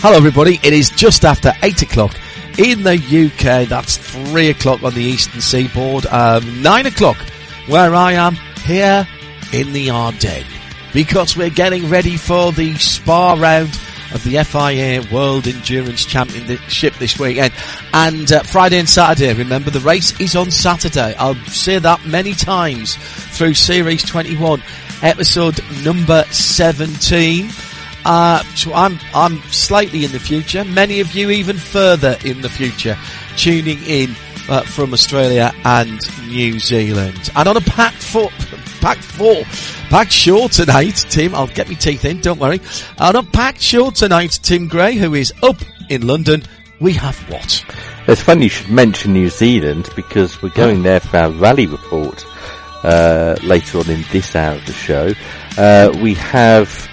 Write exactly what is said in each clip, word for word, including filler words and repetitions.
Hello everybody, it is just after eight o'clock in the U K, that's three o'clock on the eastern seaboard, um, nine o'clock where I am here in the Ardennes, because we're getting ready for the Spa round of the F I A World Endurance Championship this weekend, and uh, Friday and Saturday. Remember, the race is on Saturday. I'll say that many times through Series twenty-one, episode number seventeen. Uh, so I'm, I'm slightly in the future, many of you even further in the future, tuning in uh, from Australia and New Zealand. And on a packed four, packed four, packed show tonight, Tim, I'll get my teeth in, don't worry. On a packed show tonight, Tim Gray, who is up in London, we have what? It's funny you should mention New Zealand, because we're going there for our rally report, uh, later on in this hour of the show. Uh, we have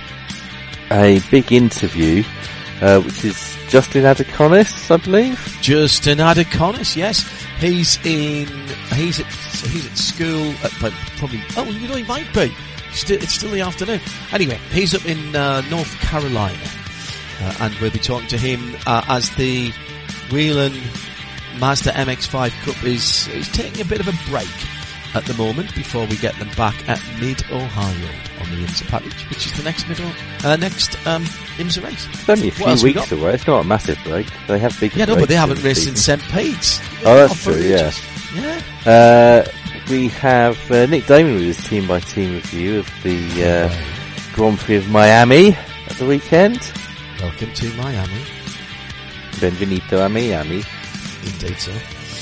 a big interview, uh, which is Justin Adaconis, I believe. Justin Adaconis, yes. He's in, he's at, he's at school, at, probably, oh, you know, he might be. Still, it's still the afternoon. Anyway, he's up in, uh, North Carolina. Uh, and we'll be talking to him, uh, as the Whelen Mazda M X five Cup is, is taking a bit of a break at the moment before we get them back at Mid-Ohio on the IMSA package, which is the next mid uh, next um, IMSA race. It's only a few weeks away. It's not a massive break. They have big. Yeah, no, but they haven't raced in Saint Pete's. Oh, that's true. Yeah. Yeah. Uh, we have uh, Nick Damon with his team by team review of the uh, Grand Prix of Miami at the weekend. Welcome to Miami. Benvenuto a Miami. Indeed, so.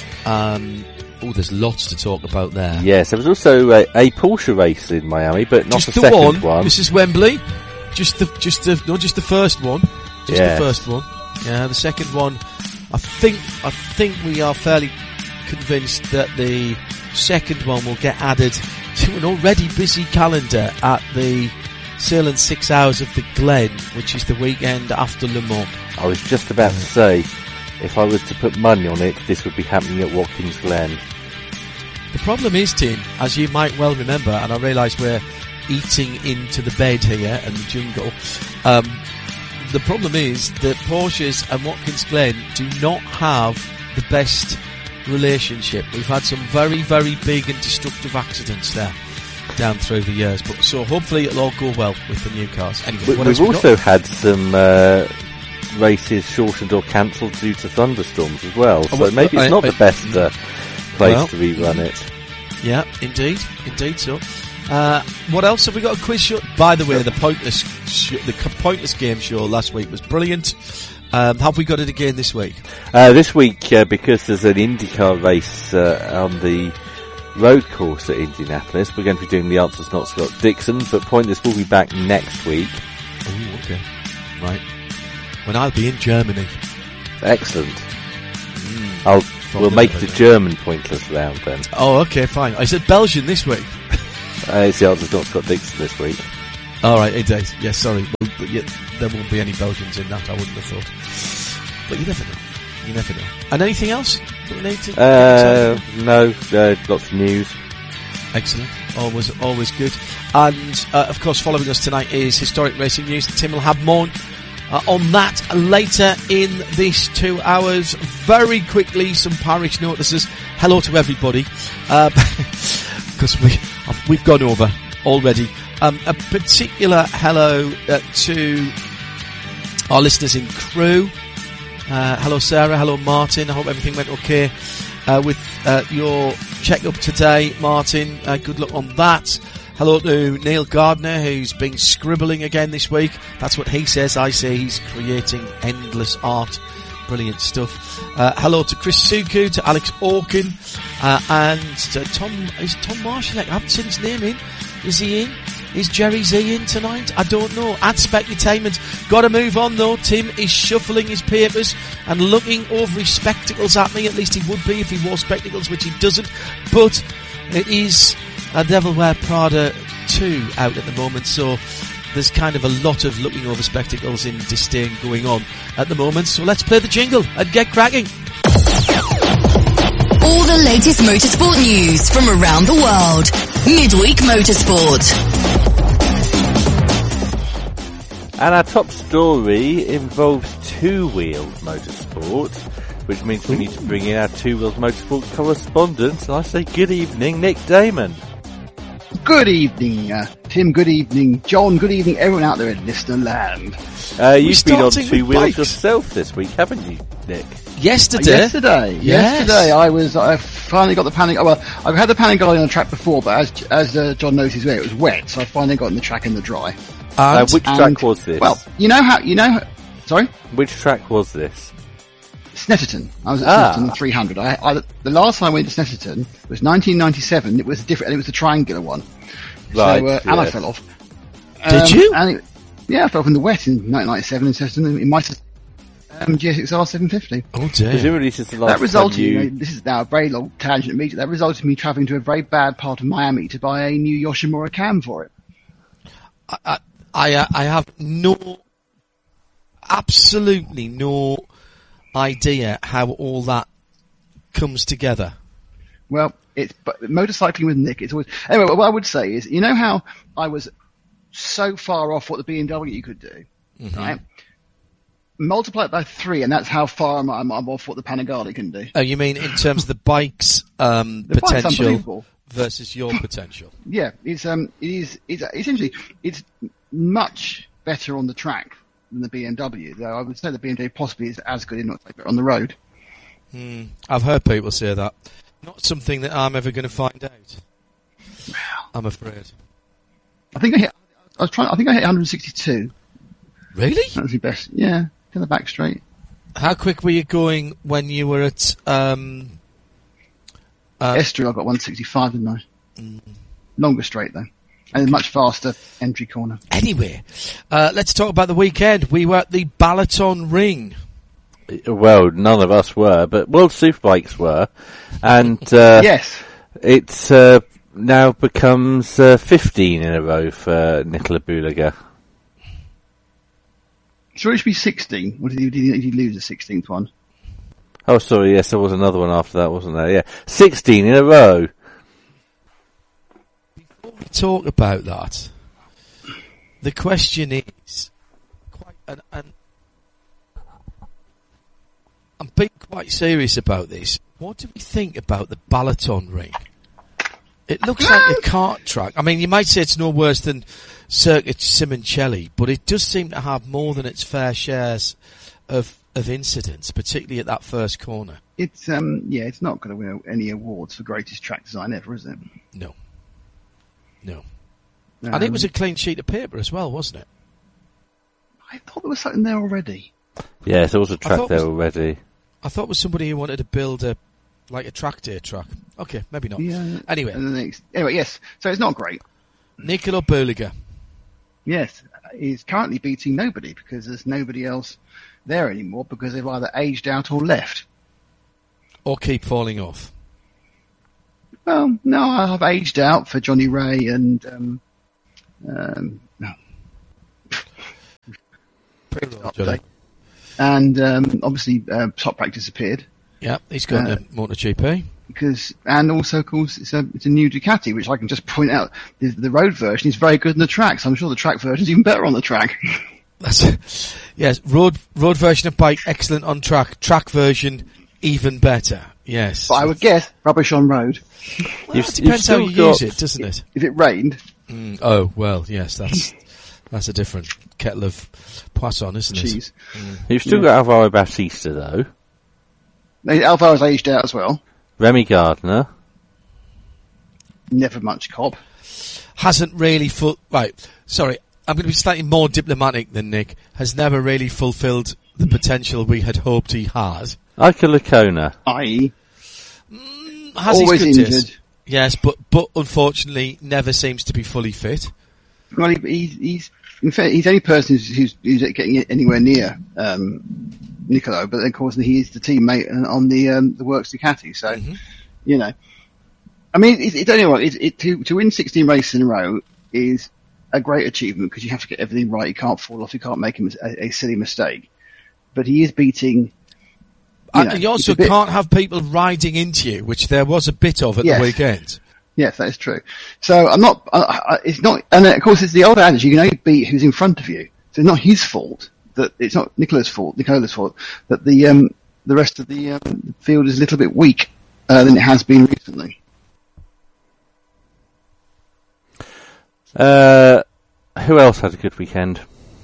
Um. Oh, there's lots to talk about there. Yes, there was also a, a Porsche race in Miami, but not just the, the second one. one. This is Wembley. Just the, just the, no, just the first one. Just yes. the first one. Yeah, the second one. I think, I think we are fairly convinced that the second one will get added to an already busy calendar at the Sailing Six Hours of the Glen, which is the weekend after Le Mans. I was just about to say, if I was to put money on it, this would be happening at Watkins Glen. The problem is, Tim, as you might well remember, and I realise we're eating into the bed here and the jingle, um, the problem is that Porsches and Watkins Glen do not have the best relationship. We've had some very, very big and destructive accidents there down through the years, but so hopefully it'll all go well with the new cars. Anyway, we, what we've else we also got? had some uh, races shortened or cancelled due to thunderstorms as well, so oh, well, maybe it's I, not I, the best uh, place well, to rerun it. Yeah, indeed, indeed so. Uh, what else have we got? A quiz show. By the way, the pointless, sh- the pointless game show last week was brilliant. Um, have we got it again this week? Uh, this week, uh, because there's an IndyCar race uh, on the road course at Indianapolis, we're going to be doing the Answers Not Scott Dixon, but Pointless will be back next week. Oh, okay. Right. When I'll be in Germany. Excellent. Mm, I'll, we'll make the German Pointless round then. Oh, okay, fine. I said Belgian this week. uh, it's the Answers Not Scott Dixon this week. Alright, it is. Yes, yeah, sorry. But, but yeah, there won't be any Belgians in that, I wouldn't have thought. But you never know. You never know. And anything else that we need to... Uh, no, uh, lots of news. Excellent. Always, always good. And, uh, of course, following us tonight is Historic Racing News. Tim will have more uh, on that later in this two hours. Very quickly, some parish notices. Hello to everybody. Because uh, we, we've gone over already. Um, a particular hello uh, to our listeners in Crewe. Uh, hello Sarah, hello Martin, I hope everything went okay uh, with uh, your check-up today, Martin. Uh, good luck on that. Hello to Neil Gardner, who's been scribbling again this week. That's what he says. I say he's creating endless art. Brilliant stuff. Uh, hello to Chris Suku, to Alex Orkin, uh, and to Tom, is Tom Marshall? I haven't seen his name in. Is he in? Is Jerry Z in tonight? I don't know. At Specutainment. Got to move on though. Tim is shuffling his papers and looking over his spectacles at me. At least he would be if he wore spectacles, which he doesn't. But it is a Devil Wear Prada two out at the moment, so there's kind of a lot of looking over spectacles in disdain going on at the moment. So let's play the jingle and get cracking. All the latest motorsport news from around the world. Midweek Motorsport. And our top story involves two-wheeled motorsport, which means we need to bring in our two-wheeled motorsport correspondent. And I say good evening, Nick Damon. Good evening, uh, Tim. Good evening, John. Good evening, everyone out there in listener land. Uh, you've been on starting two with wheels bikes. yourself this week, haven't you, Nick? Yesterday. Yesterday, Yes. yesterday, I was. I finally got the Panic. Oh, well, I've had the Panigale on the track before, but as as uh, John knows, his way it was wet, so I finally got on the track in the dry. Uh, And, which And- track was this? Well, you know how you know. Sorry, Which track was this? Snetterton. I was at Ah. Snetterton three hundred. I, I the last time I went to Snetterton was nineteen ninety-seven. It was different. And it was the triangular one. Right, So, uh, and I yes. fell off. Did Um, you? And it, yeah, I fell off in the wet in nineteen ninety-seven in Snetterton. In my um, G S X R seven fifty. oh dear. Presumably this is the last That resulted, time you... you know, this is now a very long tangent immediately, that resulted in me travelling to a very bad part of Miami to buy a new Yoshimura cam for it. I, I, I, uh, I have no, absolutely no idea how all that comes together. Well, it's, but motorcycling with Nick, it's always, anyway, what I would say is, you know how I was so far off what the B M W could do, Mm-hmm. right? Multiply it by three and that's how far I'm, I'm, I'm off what the Panigale can do. Oh, you mean in terms of the bike's um, The bike's potential unbelievable. versus your potential? Yeah, it's, um, it is, it's, essentially, it's much better on the track than the B M W, though I would say the B M W possibly is as good, if not better, on the road. I've heard people say that. Not something that I'm ever going to find out. I'm afraid. I think I hit, I was trying, I think I hit one sixty-two. Really? That was the best. Yeah, to the back straight. How quick were you going when you were at? Um, uh, Estuary, I got one sixty-five, didn't I? Longer straight though. And a much faster entry corner. anyway, uh, let's talk about the weekend. We were at the Balaton Ring. Well, none of us were, but World Superbikes were. And uh, Yes. it uh, now becomes uh, fifteen in a row for Nikola Buliga. Sure, it should be sixteen. Or did he, did he, did he lose the sixteenth one? Oh, sorry, yes, there was another one after that, wasn't there? Yeah, sixteen in a row. Before we talk about that, the question is, quite, and, and I'm being quite serious about this. What do we think about the Balaton Ring? It looks like a kart track. I mean, you might say it's no worse than Circuit Simoncelli, but it does seem to have more than its fair shares of of incidents, particularly at that first corner. It's um yeah, it's not going to win any awards for greatest track design ever, is it? No. No. Um, And it was a clean sheet of paper as well, wasn't it? I thought there was something there already. Yes, there was a track thought it there was- already. I thought it was somebody who wanted to build a, like a track day track. Okay, maybe not. Yeah. Anyway, And the next, anyway, yes. So it's not great. Nikola Buliga. Yes, he's currently beating nobody because there's nobody else there anymore because they've either aged out or left. Or keep falling off. Well, no, I've aged out for Johnny Ray and um, um, no. Johnny. And um, obviously, uh, Top Pack disappeared Yeah, he's got Uh, a MotoGP. because, and also, of course, it's a it's a new Ducati, which I can just point out the, the road version is very good in the track. So I'm sure the track version is even better on the track. That's, yes, road road version of bike, excellent on track. Track version, even better. Yes. But I would guess rubbish on road. Well, You've- it depends how you've you still use got- it, doesn't it? If it rained, Mm, oh, well, yes, that's that's a different kettle of poisson, isn't it? cheese. You've still got Alvaro Bautista, though. Alvaro's aged out as well. Remy Gardner. Never much cop. Hasn't really full. Right, sorry, I'm going to be slightly more diplomatic than Nick. Has never really fulfilled the potential we had hoped he had. Ika Licona. that is, Has always his good injured. days. Yes, but but unfortunately, never seems to be fully fit. Well, he, he's, he's, in fact, he's the only person who's, who's, who's getting anywhere near, um, Nicolo, but of course he is the teammate on the, um, the Works Ducati, so, Mm-hmm. you know. I mean, it's, it's only what, it, it, to, to win sixteen races in a row is a great achievement because you have to get everything right, you can't fall off, you can't make a, mis- a, a silly mistake. But he is beating, you And know, you also it's a bit- can't have people riding into you, which there was a bit of at Yes. the weekend. Yes, that is true. So I'm not, uh, uh, it's not, and of course it's the old adage, you can only beat who's in front of you. So it's not his fault that it's not Nicola's fault, Nicola's fault that the um, the rest of the um, field is a little bit weak uh, than it has been recently. Uh, who else had a good weekend?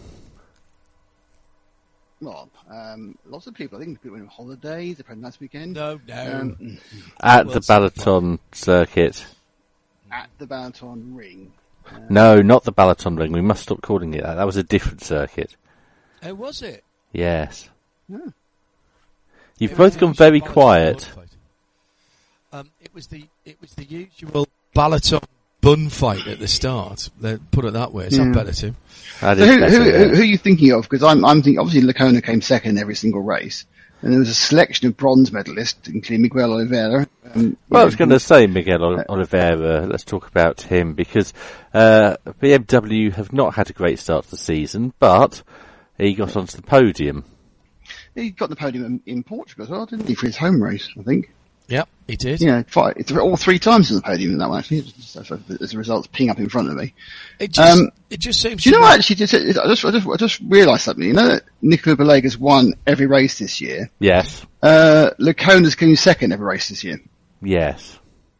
Well, um, lots of people. I think people went on holidays. They had a nice weekend. No, no. Um, At Well, the Balaton circuit. at the Balaton Ring. Uh, No, not the Balaton Ring. We must stop calling it that. That was a different circuit. Oh, was it? Yes. yeah. You've It both was gone the very usual quiet. Balaton fight. Um, it was the it was the usual Balaton bun fight at the start. They put it that way. Is Yeah. that better, Tim? That So is who, better, who, yeah. who, who are you thinking of? Because I'm, I'm thinking, obviously Lacona came second in every single race. And there was a selection of bronze medalists, including Miguel Oliveira. Um, Well, I you was know, going to say Miguel Ol- Oliveira. Let's talk about him because uh, B M W have not had a great start to the season, but he got onto the podium. He got the podium in, in Portugal as well, didn't he, for his home race, I think. Yep, he did. Yeah, five, it's all three times on the podium in that one, actually. As the results ping up in front of me. It just Um, it just seems. Do you to know me- what, actually, just, I just, I just, I just realised something. You know that Nicola Balega's won every race this year? Yes, Uh, Lacona's coming second every race this year. yes.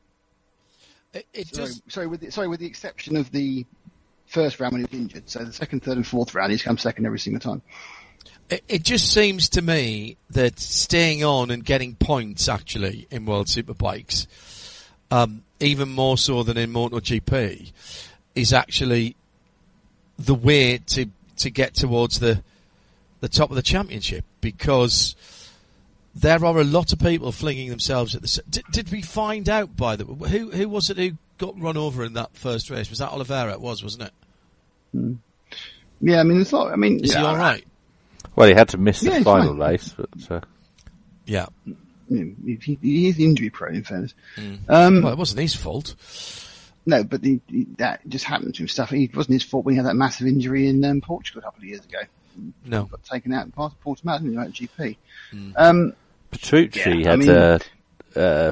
It, it Sorry, just sorry, with the, sorry, with the exception of the first round when he was injured. So the second, third and fourth round, he's come second every single time. It, it just seems to me that staying on and getting points actually in World Superbikes, um, even more so than in MotoGP, is actually the way to to get towards the the top of the championship, because there are a lot of people flinging themselves at the. s- Did, did we find out by the who who was it who got run over in that first race? Was that Oliveira? It was, wasn't it? Yeah, I mean, it's not. I mean, Is yeah, he all right? Well, he had to miss the Yeah, he's final fine. race, but uh, Yeah. He, he, he is injury prone, in fairness. Mm. Um, Well, it wasn't his fault. no, but he, he, that just happened to him. Stuff. It wasn't his fault when he had that massive injury in um, Portugal a couple of years ago. No. Got taken out in part of Portimao, didn't he, at G P. Mm. Um, Petrucci Yeah, I had mean- a uh,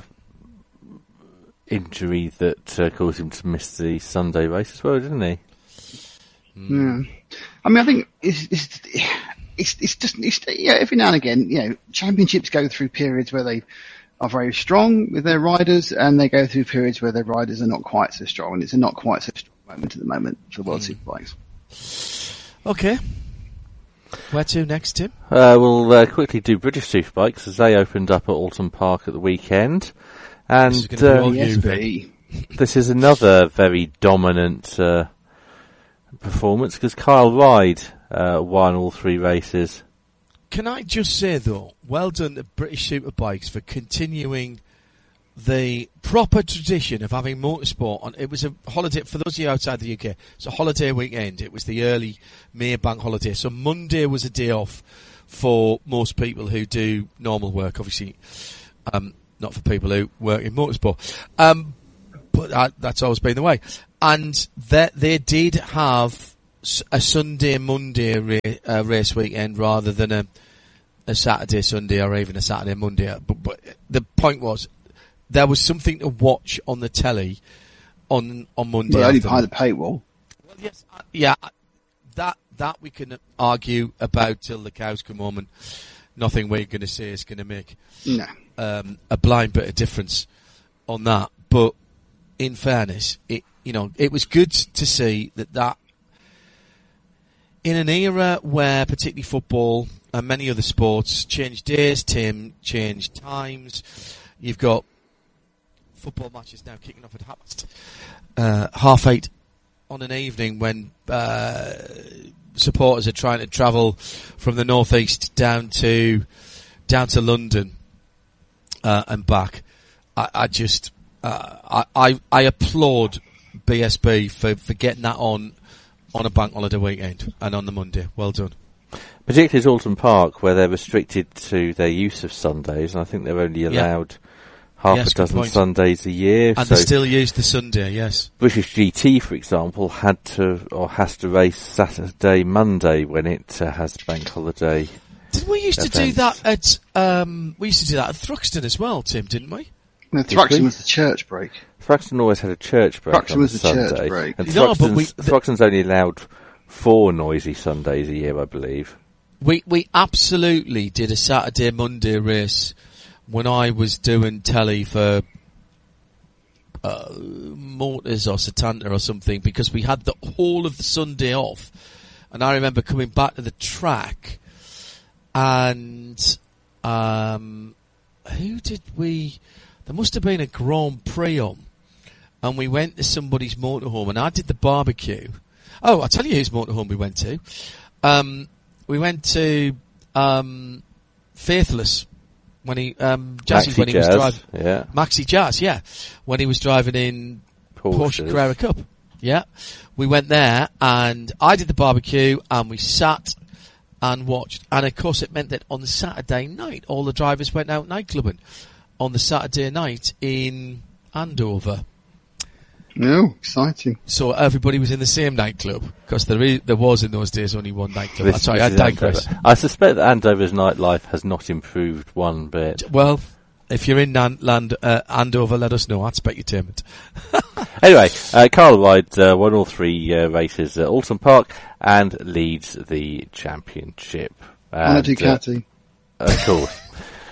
injury that uh, caused him to miss the Sunday race as well, didn't he? Yeah. I mean, I think it's it's it's, it's just it's, yeah. Every now and again, you know, championships go through periods where they are very strong with their riders, and they go through periods where their riders are not quite so strong, and it's a not quite so strong moment at the moment for World Superbikes. Okay. Where to next, Tim? Uh, we'll uh, quickly do British Superbikes as they opened up at Alton Park at the weekend. And This is gonna be uh, all Yes, you, B. this is another very dominant uh, performance because Kyle Ryde uh, won all three races. Can I just say, though, well done to British Superbikes for continuing the proper tradition of having motorsport on. It was a holiday, for those of you outside the U K, it's a holiday weekend. It was the early May bank holiday. So Monday was a day off for most people who do normal work, obviously. Um, not for people who work in motorsport. Um, but that, that's always been the way. And that they did have s- a Sunday, Monday ra- uh, race weekend rather than a, a Saturday, Sunday, or even a Saturday, Monday. But, but the point was, there was something to watch on the telly on on Monday. Well, only afternoon. behind the paywall. Well, yes, uh, yeah, uh, that that we can argue about till the cows come home, and nothing we're going to say is going to make No. um, a blind bit of difference on that. But in fairness, it you know it was good to see that that in an era where particularly football and many other sports changed days, Tim, changed times. You've got football matches now kicking off at half past, uh, half eight on an evening when uh, supporters are trying to travel from the northeast down to down to London uh, and back. I, I just uh, I, I I applaud B S B for, for getting that on on a bank holiday weekend and on the Monday. Well done. Particularly at Alton Park, where they're restricted to their use of Sundays, and I think they're only allowed half Yes, a good dozen point. Sundays a year. And so they still use the Sunday, yes. British G T, for example, had to or has to race Saturday, Monday when it uh, has bank holiday. Did we used to do events. that at um we used to do that at Thruxton as well, Tim, didn't we? No, Did Thruxton we? was the church break. Thruxton always had a church break Thruxton on was a the church Sunday, break. and No, but Thruxton's, we- the- Thruxton's only allowed four noisy Sundays a year, I believe. We we absolutely did a Saturday Monday race when I was doing telly for uh, Motors or Setanta or something, because we had the whole of the Sunday off, and I remember coming back to the track, and um, who did we? There must have been a Grand Prix on, and we went to somebody's motorhome, and I did the barbecue. Oh, I'll tell you whose motorhome we went to. Um, we went to um, Faithless when he um, Jazzy Maxi when he Jazz, was driving. yeah. Maxi Jazz, yeah, when he was driving in Porsche, Porsche Carrera Cup. Yeah, we went there, and I did the barbecue, and we sat and watched. And of course, it meant that on the Saturday night, all the drivers went out nightclubbing on the Saturday night in Andover. No, exciting. So everybody was in the same nightclub, because there is, there was in those days only one nightclub. This, I'm sorry, this I digress. Andover. I suspect that Andover's nightlife has not improved one bit. Well, if you're in Nan- Land, uh, Andover, let us know. I'd expect you to. Anyway, uh, Carl Ryde uh, won all three uh, races at Alton Park and leads the championship. And a Ducati. Uh, of course.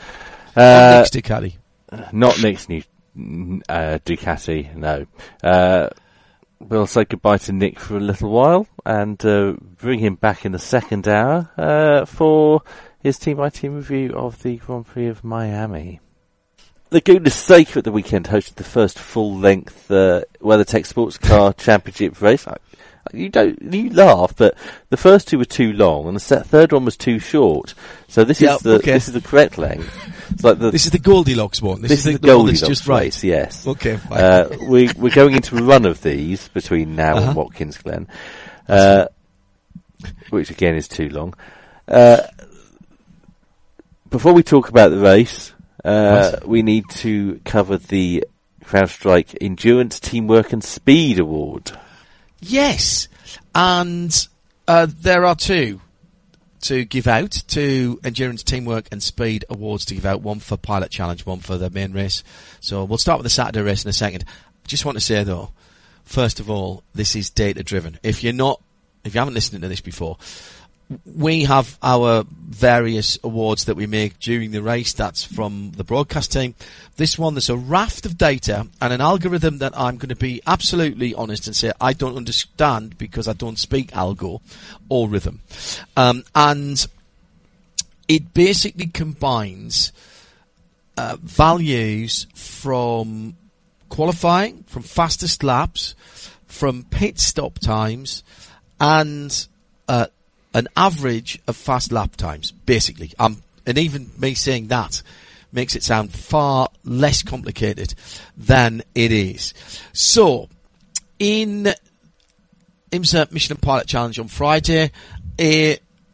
uh, Nick's Ducati. Not Nick's new uh, Ducati, no. Uh, we'll say goodbye to Nick for a little while and uh, bring him back in the second hour uh, for his team-by-team review of the Grand Prix of Miami. Laguna Seca at the weekend hosted the first full-length uh, WeatherTech Sports Car Championship race. You don't, you laugh, but the first two were too long, and the set, third one was too short. So this yep, is the okay. this is the correct length. It's like the, this is the Goldilocks one. This, this is, is the, the the Goldilocks one that's just race. Right. Yes. Okay. Fine. Uh, we we're going into a run of these between now uh-huh. and Watkins Glen, uh, which again is too long. Uh, before we talk about the race, uh, right. we need to cover the CrowdStrike Endurance, Teamwork and Speed Award. Yes, and uh, there are two to give out, two Endurance, Teamwork and Speed Awards to give out, one for Pilot Challenge, one for the main race. So we'll start with the Saturday race in a second. Just want to say though, first of all, this is data driven. If you're not, if you haven't listened to this before, we have our various awards that we make during the race. That's from the broadcast team. This one, there's a raft of data and an algorithm that I'm going to be absolutely honest and say I don't understand because I don't speak algo or rhythm. Um, and it basically combines uh, values from qualifying, from fastest laps, from pit stop times, and uh an average of fast lap times, basically. Um, and even me saying that makes it sound far less complicated than it is. So, in IMSA Michelin Pilot Challenge on Friday, a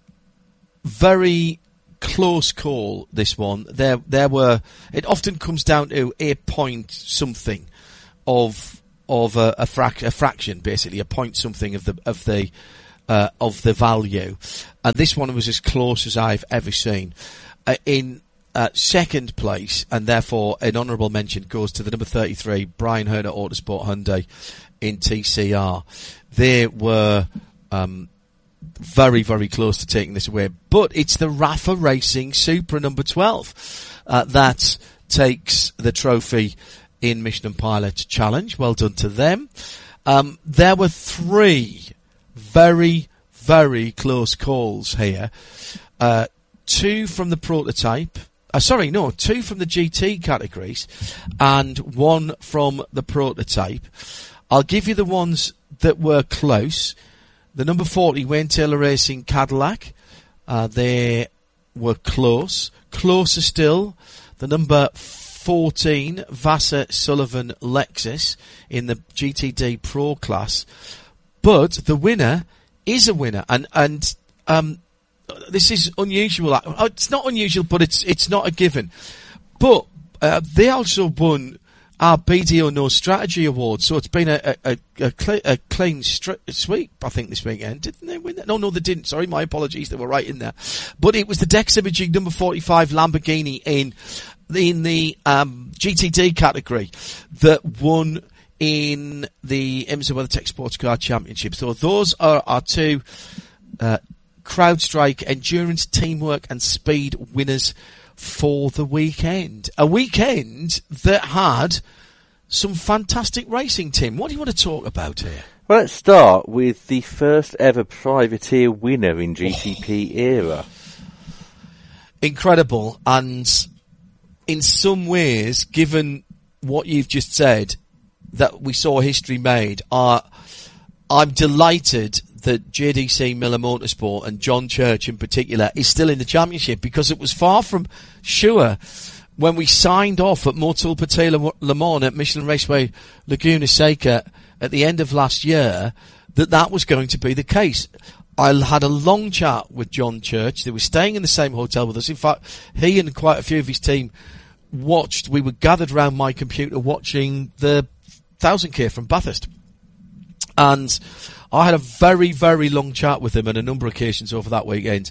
very close call, this one. There, there were, it often comes down to a point something of, of a, a, frac- a fraction, basically, a point something of the, of the, Uh, of the value, and this one was as close as I've ever seen. Uh, in uh, second place, and therefore an honourable mention goes to the number thirty-three, Brian Herder Autosport Hyundai in T C R. They were um, very, very close to taking this away, but it's the Rafa Racing Supra number twelve uh, that takes the trophy in Michelin Pilot Challenge. Well done to them. Um, there were three very, very close calls here. Uh, two from the prototype. Uh, sorry, no, two from the G T categories and one from the prototype. I'll give you the ones that were close. The number forty, Wayne Taylor Racing Cadillac. Uh, they were close. Closer still, the number fourteen, Vassar Sullivan Lexus in the G T D Pro class. But the winner is a winner, and and um, this is unusual. It's not unusual, but it's it's not a given. But uh, they also won our B D O No Strategy Award, so it's been a a, a, cl- a clean stri- sweep, I think, this weekend. Didn't they win that? No, no, they didn't. Sorry, my apologies. They were right in there. But it was the Dex Imaging number forty-five Lamborghini in in the um, G T D category that won in the IMSA WeatherTech Sports Car Championship. So those are our two uh, CrowdStrike endurance, teamwork and speed winners for the weekend. A weekend that had some fantastic racing, Tim. What do you want to talk about here? Well, let's start with the first ever privateer winner in G T P oh. era. Incredible, and in some ways, given what you've just said, that we saw history made, uh, I'm delighted that J D C Miller Motorsport and John Church in particular is still in the championship, because it was far from sure when we signed off at Motul Pattaya Le Mans at Michelin Raceway Laguna Seca at the end of last year that that was going to be the case. I had a long chat with John Church. They were staying in the same hotel with us. In fact, he and quite a few of his team watched, we were gathered around my computer watching the thousand K from Bathurst. And I had a very, very long chat with him on a number of occasions over that weekend.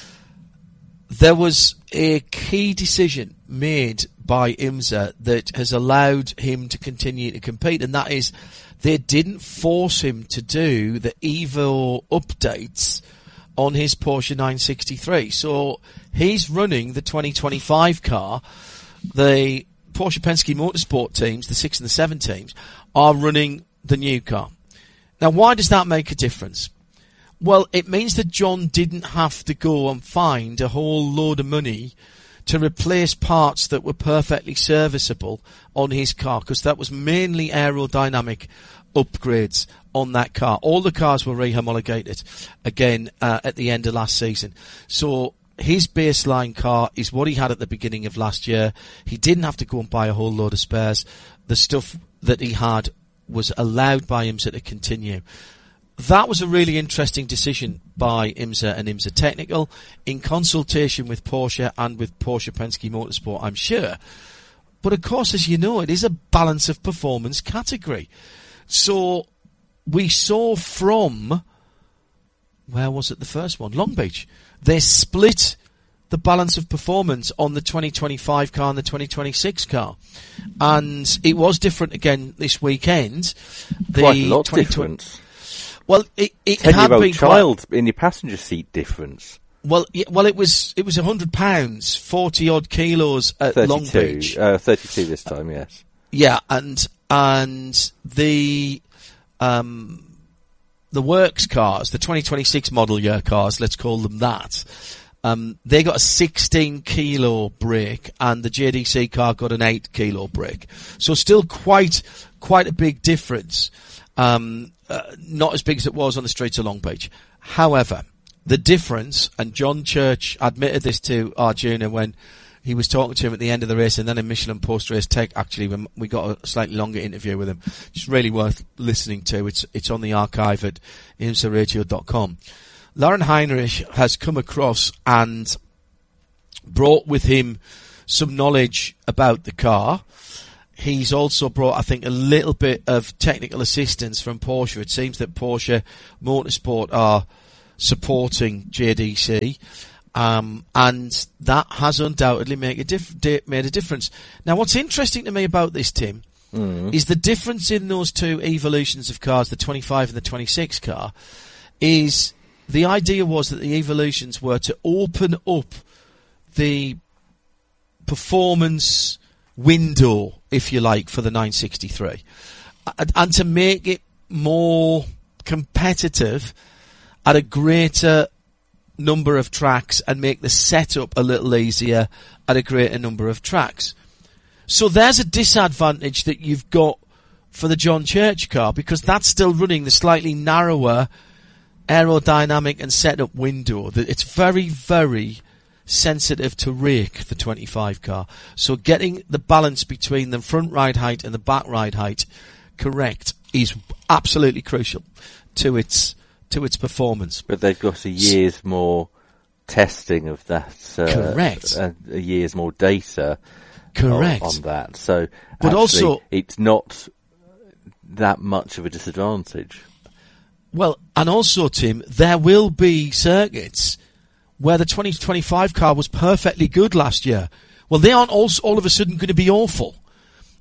There was a key decision made by IMSA that has allowed him to continue to compete, and that is they didn't force him to do the Evo updates on his Porsche nine sixty-three. So he's running the twenty twenty-five car. The Porsche Penske Motorsport teams, the six and the seven teams, are running the new car. Now, why does that make a difference? Well, it means that John didn't have to go and find a whole load of money to replace parts that were perfectly serviceable on his car, because that was mainly aerodynamic upgrades on that car. All the cars were re-homologated again uh, at the end of last season. So his baseline car is what he had at the beginning of last year. He didn't have to go and buy a whole load of spares. The stuff that he had was allowed by IMSA to continue. That was a really interesting decision by IMSA and IMSA Technical in consultation with Porsche and with Porsche Penske Motorsport, I'm sure. But of course, as you know, it is a balance of performance category. So we saw from, where was it the first one? Long Beach. They split the balance of performance on the twenty twenty-five car and the twenty twenty-six car. And it was different again this weekend. The Quite a lot different. Well, it, it had been child quite, in your passenger seat difference. Well, yeah, well, it was it was a hundred pounds, forty odd kilos at Long Beach. Uh, Thirty-two this time, yes. Yeah, and and the um the works cars, the twenty twenty-six model year cars, let's call them that. Um, they got a sixteen kilo brake, and the J D C car got an eight kilo brake. So still quite quite a big difference. Um, uh, not as big as it was on the streets of Long Beach. However, the difference, and John Church admitted this to Arjuna when he was talking to him at the end of the race, and then in Michelin post-race tech, actually, when we got a slightly longer interview with him. It's really worth listening to. It's it's on the archive at imsa radio dot com. Lauren Heinrich has come across and brought with him some knowledge about the car. He's also brought, I think, a little bit of technical assistance from Porsche. It seems that Porsche Motorsport are supporting J D C, um, and that has undoubtedly make a diff- di- made a difference. Now, what's interesting to me about this, Tim, mm. is the difference in those two evolutions of cars, the twenty-five and the twenty-six car, is the idea was that the evolutions were to open up the performance window, if you like, for the nine sixty-three, and, and to make it more competitive at a greater number of tracks and make the setup a little easier at a greater number of tracks. So there's a disadvantage that you've got for the John Church car, because that's still running the slightly narrower aerodynamic and setup window. It's very, very sensitive to rake, the twenty-five car. So getting the balance between the front ride height and the back ride height correct is absolutely crucial to its to its performance. But they've got a year's more testing of that. Uh, correct. A, a year's more data. Correct. On, on that. So, but also, it's not that much of a disadvantage. Well, and also, Tim, there will be circuits where the twenty twenty-five car was perfectly good last year. Well, they aren't all, all of a sudden going to be awful.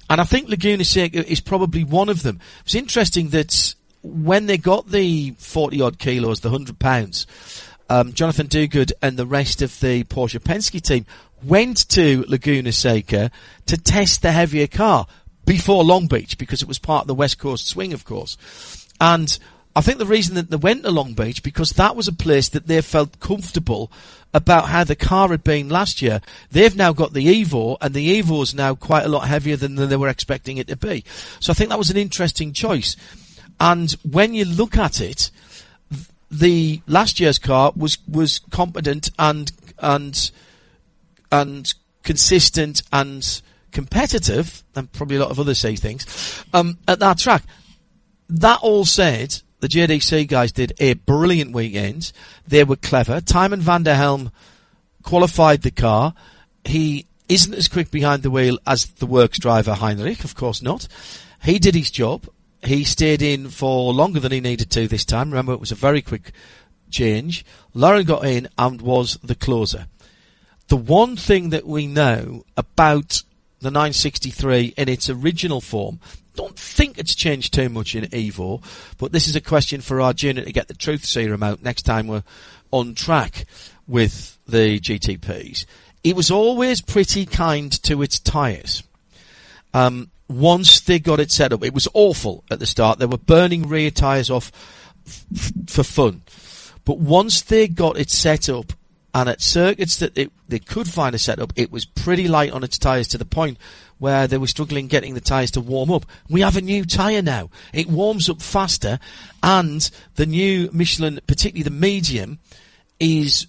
And I think Laguna Seca is probably one of them. It's interesting that when they got the forty-odd kilos, the one hundred pounds, um, Jonathan Duguid and the rest of the Porsche Penske team went to Laguna Seca to test the heavier car before Long Beach, because it was part of the West Coast swing, of course. And I think the reason that they went to Long Beach, because that was a place that they felt comfortable about how the car had been last year. They've now got the Evo, and the Evo is now quite a lot heavier than they were expecting it to be. So I think that was an interesting choice. And when you look at it, the last year's car was, was competent and, and, and consistent and competitive, and probably a lot of other say things, um, at that track. That all said, the J D C guys did a brilliant weekend. They were clever. Tymon van der Helm qualified the car. He isn't as quick behind the wheel as the works driver Heinrich, of course not. He did his job. He stayed in for longer than he needed to this time. Remember, it was a very quick change. Lauren got in and was the closer. The one thing that we know about the nine sixty-three in its original form, don't think it's changed too much in Evo, but this is a question for our junior to get the truth serum out next time we're on track with the G T Ps. It was always pretty kind to its tyres. Um, once they got it set up, it was awful at the start. They were burning rear tyres off f- for fun. But once they got it set up, and at circuits that it, they could find a setup, it was pretty light on its tyres to the point where they were struggling getting the tyres to warm up. We have a new tyre now. It warms up faster, and the new Michelin, particularly the medium, is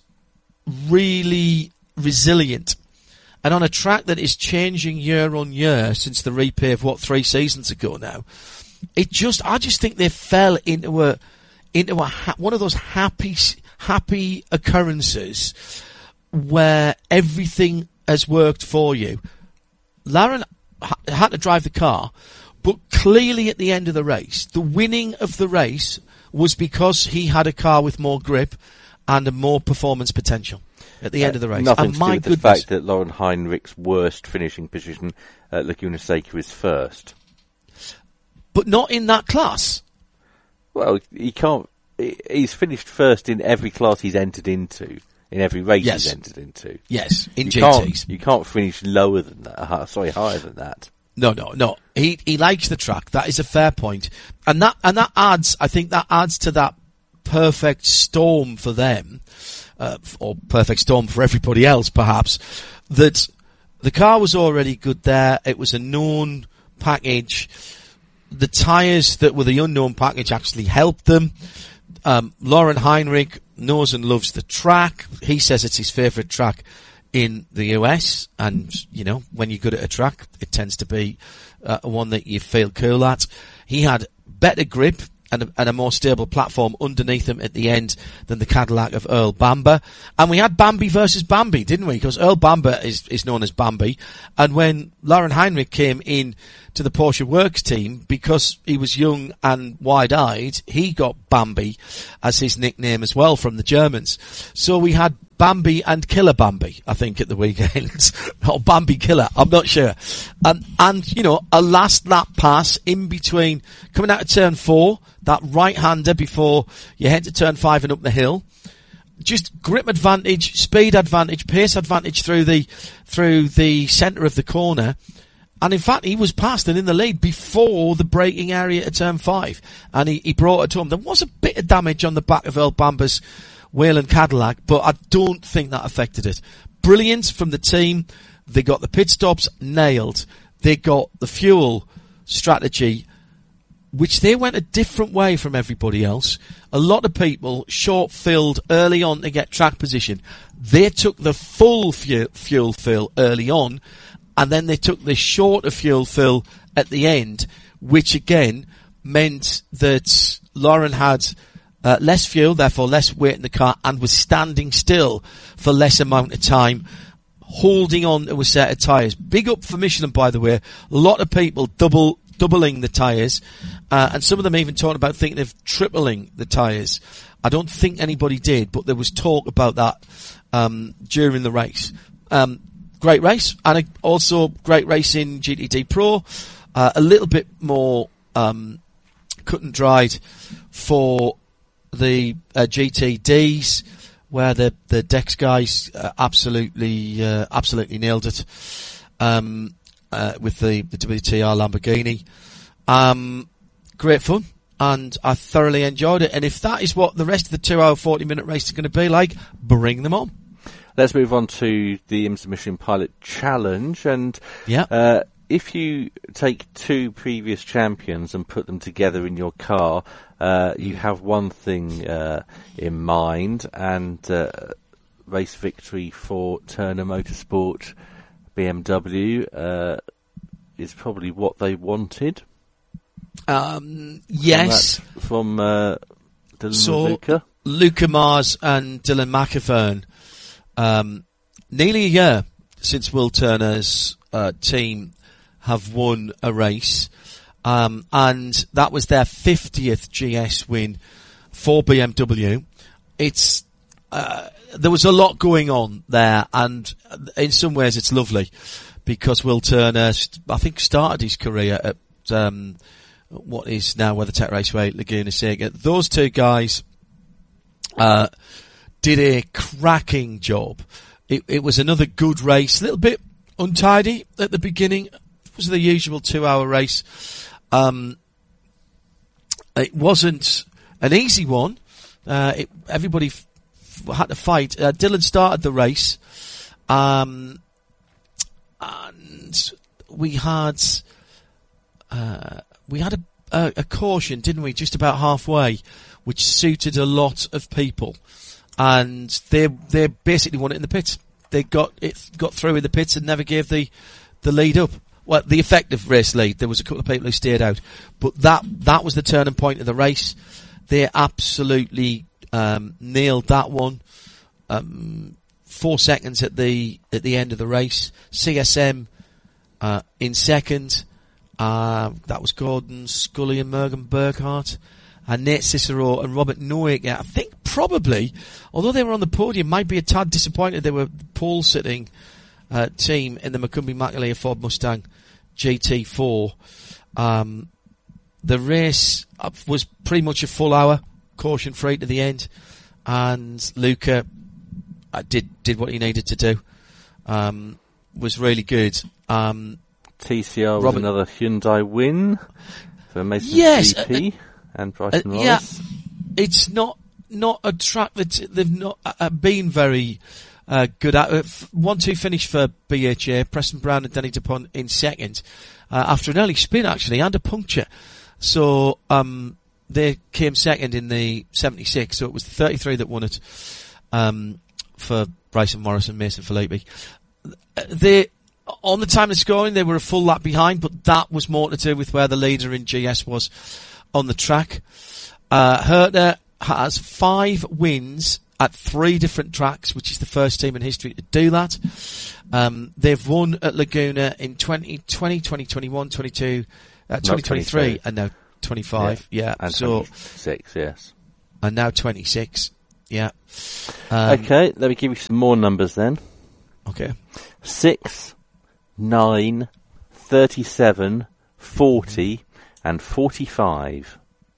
really resilient. And on a track that is changing year on year since the repave, what, three seasons ago now, it just, I just think they fell into a, into a, ha- one of those happy, happy occurrences where everything has worked for you. Lauren ha- had to drive the car, but clearly at the end of the race, the winning of the race was because he had a car with more grip and a more performance potential at the uh, end of the race. Nothing and to my do with goodness, the fact that Lauren Heinrich's worst finishing position at Laguna Seca is first. But not in that class. Well, he can't. He's finished first in every class he's entered into, in every race yes. he's entered into. Yes, in you G Ts. Can't, you can't finish lower than that. Sorry, higher than that. No, no, no. He he likes the track. That is a fair point, and that and that adds. I think that adds to that perfect storm for them, uh, or perfect storm for everybody else, perhaps. That the car was already good there. It was a known package. The tyres that were the unknown package actually helped them. Um, Lauren Heinrich knows and loves the track. He says it's his favourite track in the U S, and, you know, when you're good at a track, it tends to be uh, one that you feel cool at. He had better grip and a, and a more stable platform underneath him at the end than the Cadillac of Earl Bamber. And we had Bambi versus Bambi, didn't we? Because Earl Bamber is, is known as Bambi. And when Lauren Heinrich came in to the Porsche Works team, because he was young and wide-eyed, he got Bambi as his nickname as well from the Germans. So we had Bambi and Killer Bambi, I think, at the weekend. Or Bambi Killer, I'm not sure. Um, and, you know, a last lap pass in between, coming out of turn four, that right-hander before you head to turn five and up the hill. Just grip advantage, speed advantage, pace advantage through the, through the centre of the corner. And in fact, he was passed and in the lead before the braking area at turn five. And he, he brought it to him. There was a bit of damage on the back of Earl Bamber's Whelen Cadillac, but I don't think that affected it. Brilliant from the team. They got the pit stops nailed. They got the fuel strategy, which they went a different way from everybody else. A lot of people short-filled early on to get track position. They took the full fu- fuel fill early on, and then they took the shorter fuel fill at the end, which again meant that Lauren had uh, less fuel, therefore less weight in the car, and was standing still for less amount of time, holding on to a set of tyres. Big up for Michelin, by the way. A lot of people double doubling the tyres, uh, and some of them even talking about thinking of tripling the tyres. I don't think anybody did, but there was talk about that um, during the race. Um, great race, and a, also great race in G T D Pro. Uh, a little bit more um, cut and dried for the uh, G T Ds, where the the Dex guys uh, absolutely uh, absolutely nailed it um, uh, with the, the W T R Lamborghini. Um, great fun, and I thoroughly enjoyed it. And if that is what the rest of the two hour forty minute race is going to be like, bring them on. Let's move on to the IMSA Michelin Pilot Challenge, and yeah. Uh, if you take two previous champions and put them together in your car, uh, you have one thing uh, in mind, and uh, race victory for Turner Motorsport B M W uh, is probably what they wanted. Um, yes. From, that, from uh, Dylan so, Luca. Luca Mars and Dylan McIvern. Um, nearly a year since Will Turner's uh, team have won a race, um, and that was their fiftieth G S win for B M W. It's uh, there was a lot going on there, and in some ways it's lovely because Will Turner, I think, started his career at um, what is now WeatherTech Raceway, Laguna Seca. Those two guys uh, did a cracking job. It, it was another good race, a little bit untidy at the beginning. It was the usual two-hour race. Um, it wasn't an easy one. Uh, it, everybody f- f- had to fight. Uh, Dylan started the race, um, and we had uh, we had a, a, a caution, didn't we? Just about halfway, which suited a lot of people, and they they basically won it in the pits. They got it got through in the pits and never gave the the lead up. Well, the effective race lead. There was a couple of people who stayed out, but that that was the turning point of the race. They absolutely um, nailed that one. Um, four seconds at the at the end of the race. C S M uh, in second. Uh, that was Gordon Scully and Morgan Burkhardt, and Nate Cicero and Robert Noack. I think probably, although they were on the podium, might be a tad disappointed they were pole sitting uh, team in the Macumbi Makalia Ford Mustang G T four. Um, the race was pretty much a full hour, caution free to the end, and Luca uh, did did what he needed to do. Um, was really good. Um, T C R was Robert, another Hyundai win for Mason yes, G P uh, and Bryson uh, Wallace. Yeah, it's not not a track that they've not uh, been very uh, good at. Uh, one two finish for B H A. Preston Brown and Danny DuPont in second uh, after an early spin actually and a puncture. So um, they came second in the seventy-six. So it was the thirty-three that won it um, for Bryson Morris and Mason Filippi. They. On the time of scoring, they were a full lap behind, but that was more to do with where the leader in G S was on the track. Uh, Herter has five wins at three different tracks, which is the first team in history to do that. Um, they've won at Laguna in twenty twenty, twenty twenty-one, twenty-two, uh, twenty twenty-three, and now twenty-five. Yeah, yeah. And so twenty-six, yes. And now twenty-six. Yeah. Um, okay, let me give you some more numbers then. Okay. Six. Nine, thirty-seven, forty, and forty-five.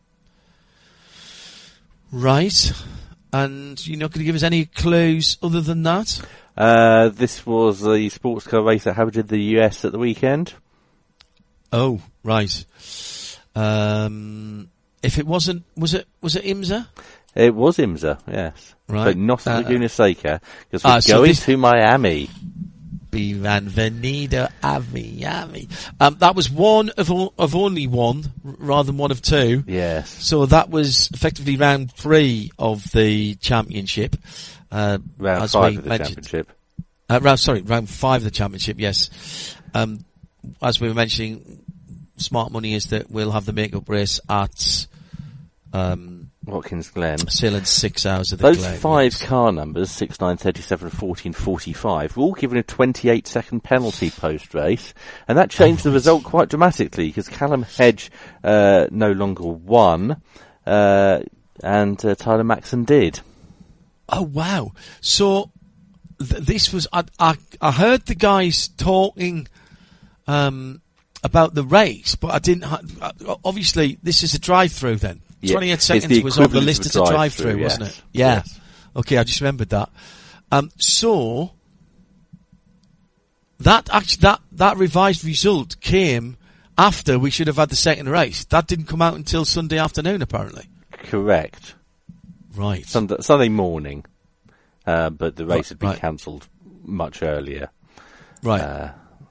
Right. And you're not going to give us any clues other than that? Uh, this was the sports car race that happened in the U S at the weekend. Oh, right. Um, if it wasn't, was it, was it IMSA? It was IMSA, yes. Right. But not at uh, Laguna Seca, because we're uh, so going this- to Miami. Bienvenido a Miami. Um, that was one of o- of only one, rather than one of two. Yes. So that was effectively round three of the championship. Uh, round as five we of the mentioned. championship. Uh, round, sorry, round five of the championship, yes. Um, as we were mentioning, smart money is that we'll have the make-up race at, um, Watkins Glen. still in six hours of the Those Glen, five yes. car numbers, six, nine, thirty-seven, forty and forty-five, were all given a twenty-eight second penalty post-race, and that changed oh, the result quite dramatically, because Callum Hedge uh, no longer won, uh, and uh, Tyler Maxson did. Oh, wow. So, th- this was I, I I heard the guys talking um, about the race, but I didn't. Ha- obviously, this is a drive-through. Then Yeah, twenty-eight it's seconds the was on the equivalent list of as a a drive-through, drive-through, wasn't yes. it? Yeah. Yes. Okay, I just remembered that. Um, so that actually that that revised result came after we should have had the second race. That didn't come out until Sunday afternoon, apparently. Correct. Right. Sunday, Sunday morning, uh, but the race Right, had been right. cancelled much earlier. Right. Uh,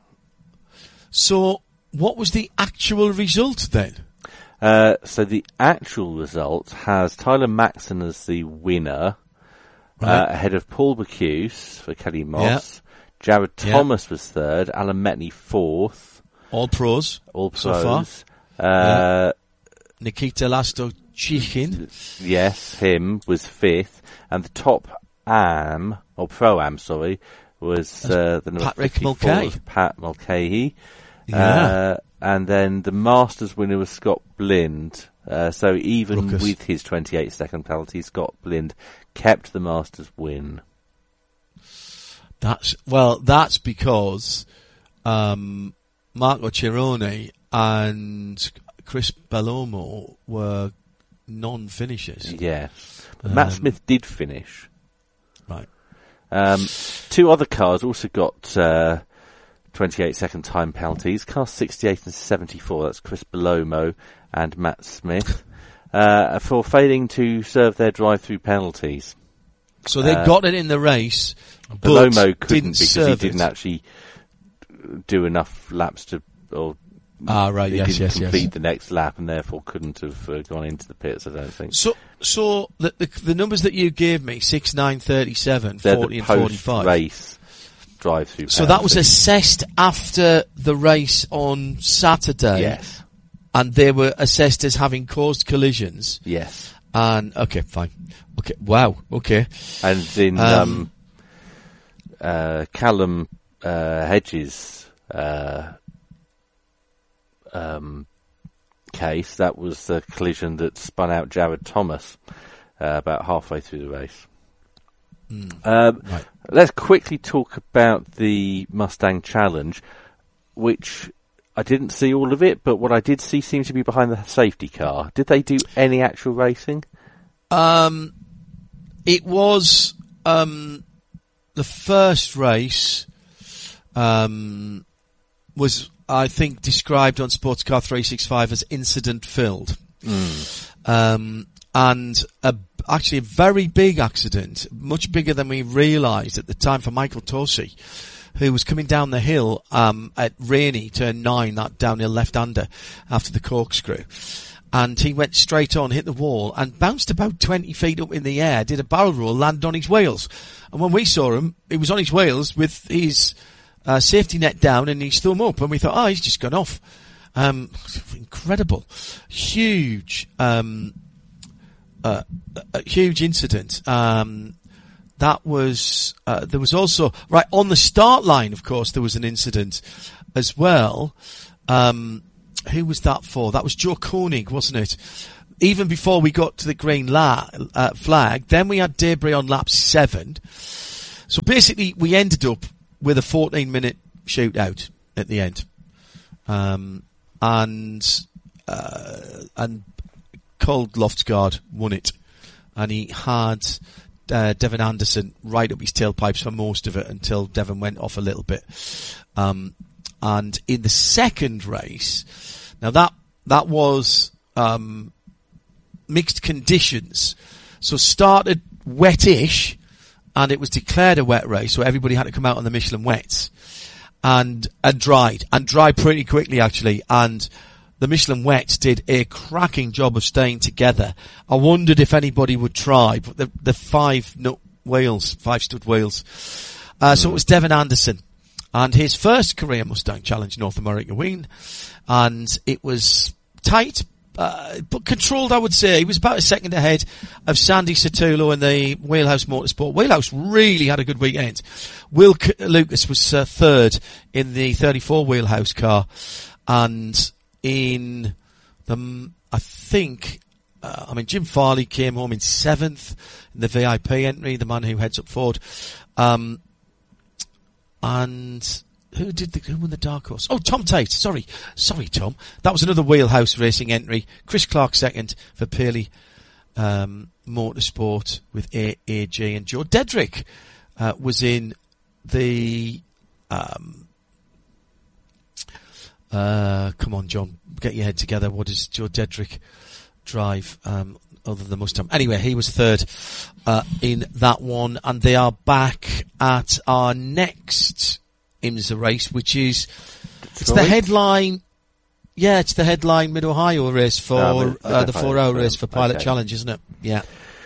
So, what was the actual result then? uh, so the actual result has Tyler Maxson as the winner, Right. uh, ahead of Paul Bocuse for Kelly Moss. Jared Yeah. Thomas was third, Alan Metney fourth, All pros all so far. pros. Uh, Nikita Lastochykin. Yes, him was fifth, and the top am or pro am, sorry, was uh, the number Patrick fifty-four Mulcahy. was Pat Mulcahy. Yeah. Uh, and then the Masters winner was Scott Blind. Uh, so even Ruckus. with his twenty-eight second penalty, Scott Blind kept the Masters win. That's well. That's because um, Marco Cirone and Chris Bellomo were non-finishers. Yeah, but Matt Um, Smith did finish. Right. Um, two other cars also got uh, twenty-eight second time penalties. Cars sixty-eight and seventy-four. That's Chris Bellomo and Matt Smith uh, for failing to serve their drive-through penalties. So they Uh, got it in the race, but Bellomo couldn't didn't because serve he didn't it. actually do enough laps to, or Ah, right. he Yes, didn't yes, complete yes. the next lap, and therefore couldn't have uh, gone into the pits. I don't think. So, so the, the the numbers that you gave me six, nine, thirty-seven, They're forty, the and forty-five. post-race drive-through. So that was penalties. assessed after the race on Saturday. Yes, And they were assessed as having caused collisions. yes. And, okay, fine. Okay, wow, okay. And in Um, um, uh, Callum uh, Hedges' uh, um, case, that was the collision that spun out Jared Thomas uh, about halfway through the race. Um, Right. Let's quickly talk about the Mustang Challenge, which I didn't see all of it, but what I did see seemed to be behind the safety car. Did they do any actual racing? Um, it was, um, the first race, um, was, I think, described on Sportscar three sixty-five as incident filled. Um, and a, actually a very big accident, much bigger than we realised at the time, for Michael Tosi, who was coming down the hill, um, at Rainey, turn nine, that downhill left-hander, after the corkscrew. And he went straight on, hit the wall, and bounced about twenty feet up in the air, did a barrel roll, landed on his wheels. And when we saw him, he was on his wheels with his uh, safety net down and his thumb up, and we thought, oh, he's just gone off. Um, incredible. Huge, um, uh, a huge incident. Um, that was, uh, there was also, right, on the start line, of course, there was an incident as well. Um, who was that for? That was Joe Koenig, wasn't it? Even before we got to the green la- uh, flag, then we had Debris on lap seven. So basically, we ended up with a fourteen minute shootout at the end. Um, and, uh, and Cold Loftsgaard won it. And he had, uh, Devon Anderson right up his tailpipes for most of it until Devon went off a little bit. Um, and in the second race, now that, that was, um, mixed conditions. So started wettish, and it was declared a wet race, so everybody had to come out on the Michelin wets. And, and dried, and dried pretty quickly actually, and the Michelin wets did a cracking job of staying together. I wondered if anybody would try, but the, the five nut wheels, five stud wheels. Uh, so it was Devon Anderson, and his first career Mustang Challenge North America win, and it was tight, uh, but controlled, I would say. He was about a second ahead of Sandy Sotolo in the Wheelhouse Motorsport. Wheelhouse really had a good weekend. Will C- Lucas was uh, third in the thirty-four Wheelhouse car, and in the, I think, uh, I mean, Jim Farley came home in seventh in the V I P entry, the man who heads up Ford. Um, and who did the, who won the dark horse? Oh, Tom Tate. Sorry, sorry, Tom. That was another Wheelhouse Racing entry. Chris Clark second for Pearly um, Motorsport with A A G, and Joe Dedrick uh, was in the. Um, uh, come on, John, get your head together. What does Joe Dedrick drive? Um, other than Mustang. Anyway, he was third uh, in that one, and they are back at our next IMSA race, which is it's the headline. Yeah, it's the headline Mid Ohio race for oh, uh, the four-hour race for Pilot okay. Challenge, isn't it? Yeah.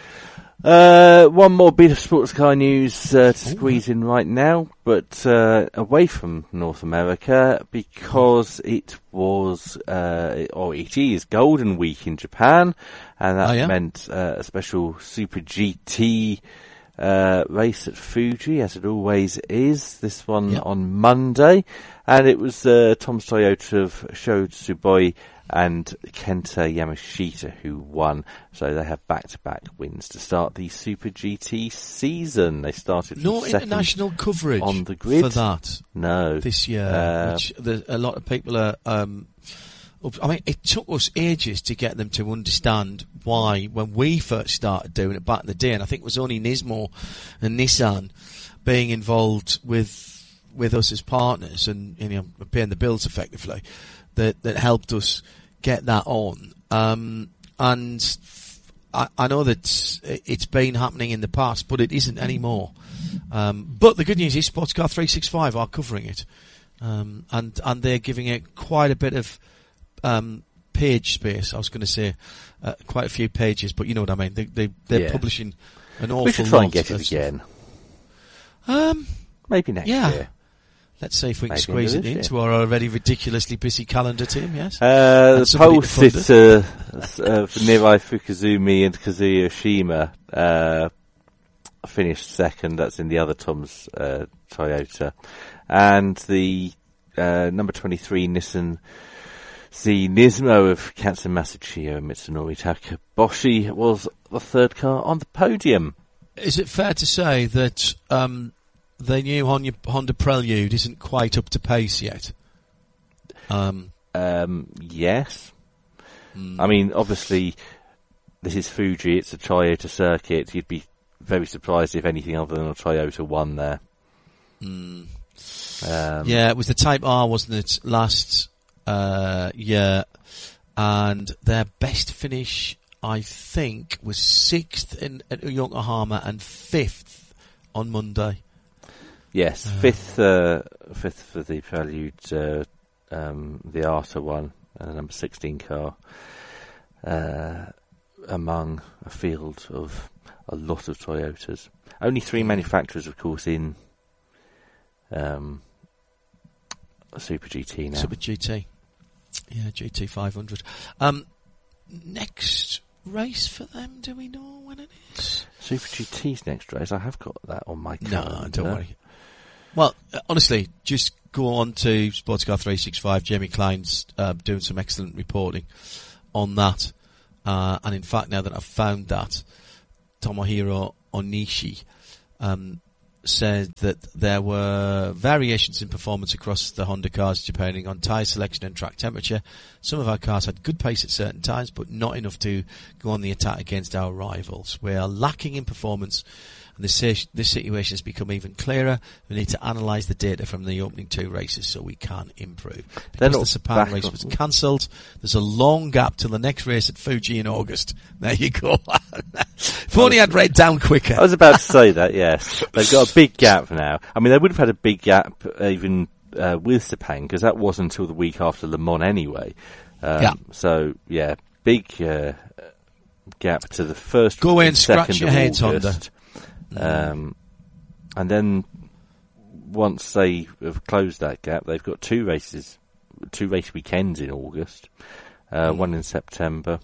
Uh, one more bit of sports car news uh, to squeeze in right now, but uh, away from North America because it was, uh, or it is Golden Week in Japan, and that oh, yeah? meant uh, a special Super G T uh, race at Fuji, as it always is. This one yeah. on Monday, and it was uh, Tom's Toyota of Sho Tsuboi and Kenta Yamashita who won. So they have back-to-back wins to start the Super G T season. They started no from second international coverage on the grid for that. No, this year, uh, which the, a lot of people are. Um, I mean, it took us ages to get them to understand why, when we first started doing it back in the day, and I think it was only Nismo and Nissan being involved with with us as partners and, you know, paying the bills effectively, that that helped us get that on. Um, and I, I know that it's been happening in the past, but it isn't anymore. Um, but the good news is Sports Car three sixty-five are covering it, um, and and they're giving it quite a bit of um, page space. I was going to say uh, quite a few pages, but you know what I mean. They, they they're yeah. publishing an awful lot. We should try and get it again. Um, maybe next yeah. year. Let's see if we can Maybe squeeze it year. into our already ridiculously busy calendar, Tim, yes? Uh, the somebody pole to fund it. sitter uh, for Nirai Fukuzumi and Kazuya Oshima uh, finished second. That's in the other Tom's uh, Toyota. And the uh, number twenty-three Nissan Z Nismo of Katsu Masuchiyo and Mitsunori Takaboshi was the third car on the podium. Is it fair to say that um, the new Honda, Honda Prelude isn't quite up to pace yet? Um, um, yes. Mm. I mean, obviously, this is Fuji. It's a Toyota circuit. You'd be very surprised if anything other than a Toyota won there. Mm. Um, yeah, it was the Type R, wasn't it, last uh, year? And their best finish, I think, was sixth in at Yokohama and fifth on Monday. Yes, Uh, fifth, uh, fifth for the Prelude, uh, um, the Arta one, and the number sixteen car, uh, among a field of a lot of Toyotas. Only three manufacturers, of course, in um, Super G T now. Super G T. Yeah, G T five hundred. Um, next race for them, do we know when it is? Super G T's next race, I have got that on my calendar. No, don't worry. Well, uh, honestly, just go on to Sports Car three sixty-five. Jamie Klein's uh, doing some excellent reporting on that. Uh, and in fact, now that I've found that, Tomohiro Onishi um, said that there were variations in performance across the Honda cars depending on tyre selection and track temperature. Some of our cars had good pace at certain times, but not enough to go on the attack against our rivals. We are lacking in performance, and this, this situation has become even clearer. We need to analyse the data from the opening two races so we can improve. Because the Sepang race was cancelled, there's a long gap till the next race at Fuji in August. There you go. If only I'd read down quicker. I was about to say that, yes. They've got a big gap now. I mean, they would have had a big gap uh, even uh, with Sepang, because that wasn't until the week after Le Mans anyway. Um, yeah. So, yeah, big uh, gap to the first Go away and second scratch your of heads, Honda. August. Um, and then once they have closed that gap, they've got two races, two race weekends in August, uh, mm. one in September.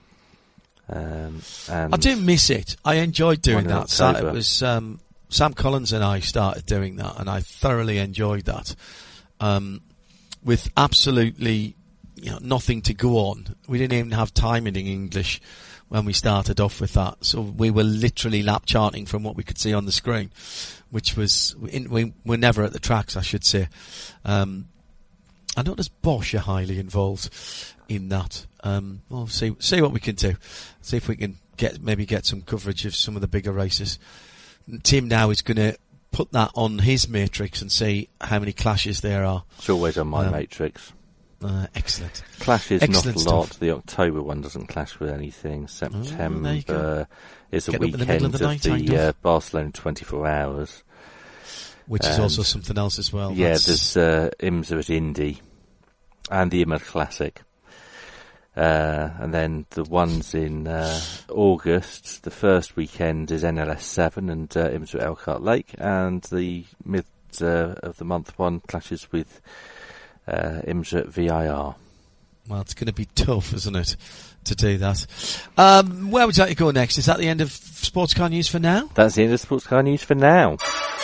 Um, and I do miss it. I enjoyed doing that. So October. it was um, Sam Collins and I started doing that, and I thoroughly enjoyed that. Um, with absolutely, you know, nothing to go on. We didn't even have timing in English when we started off with that. So we were literally lap charting from what we could see on the screen, which was, in, we were never at the tracks, I should say. Um, I notice Bosch are highly involved in that. Um, we'll see, see what we can do. See if we can get, maybe get some coverage of some of the bigger races. Tim now is going to put that on his matrix and see how many clashes there are. It's always on my um, matrix. Uh, excellent. Clashes excellent not a lot. stuff. The October one doesn't clash with anything. September oh, is a Get weekend the of the, of the uh, Barcelona twenty-four hours. Which and is also something else as well. Yeah, That's... there's uh, IMSA at Indy and the Imola Classic. Uh, and then the ones in uh, August, the first weekend is N L S seven and uh, IMSA at Elkhart Lake, and the mid uh, of the month one clashes with uh, IMSA at V I R. Well, it's going to be tough, isn't it, to do that. Um, where would you like to go next? Is that the end of Sports Car News for now? That's the end of Sports Car News for now.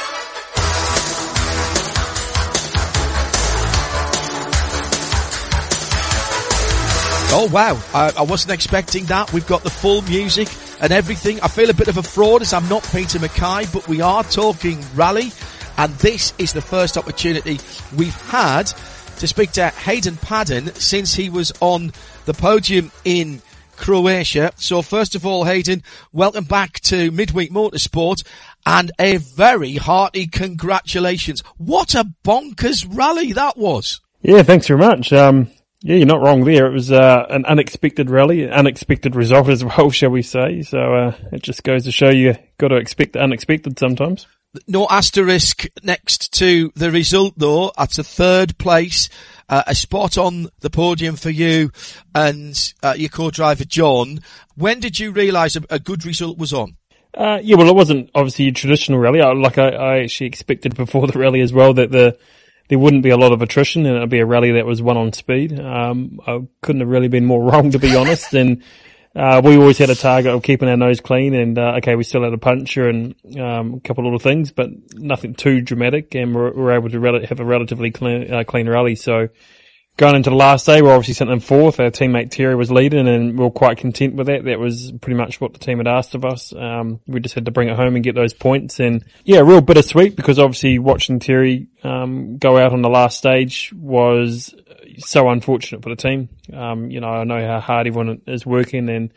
Oh wow, I, I wasn't expecting that. We've got the full music and everything. I feel a bit of a fraud as I'm not Peter Mackay, but we are talking rally, and this is the first opportunity we've had to speak to Hayden Paddon since he was on the podium in Croatia. So first of all, Hayden, welcome back to Midweek Motorsport and a very hearty congratulations. What a bonkers rally that was. Yeah, thanks very much. Um, Yeah, you're not wrong there. It was uh, an unexpected rally, unexpected result as well, shall we say. So uh, it just goes to show you got to expect the unexpected sometimes. No asterisk next to the result, though. That's a third place, uh, a spot on the podium for you and uh, your co-driver, John. When did you realise a, a good result was on? Uh, yeah, well, it wasn't obviously a traditional rally. I, like I, I actually expected before the rally as well that the there wouldn't be a lot of attrition and it would be a rally that was won on speed. Um, I couldn't have really been more wrong, to be honest. And, uh, we always had a target of keeping our nose clean and, uh, okay, we still had a puncher and, um, a couple of little things, but nothing too dramatic, and we're, we're able to rel- have a relatively clean, uh, clean rally. So going into the last day, we're obviously sitting in fourth. Our teammate Terry was leading and we we're quite content with that. That was pretty much what the team had asked of us. Um, we just had to bring it home and get those points, and yeah, real bittersweet because obviously watching Terry, um, go out on the last stage was so unfortunate for the team. Um, you know, I know how hard everyone is working and,